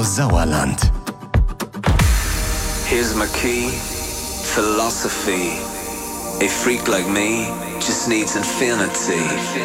Sauerland. Here's my key, philosophy. A freak like me just needs infinity.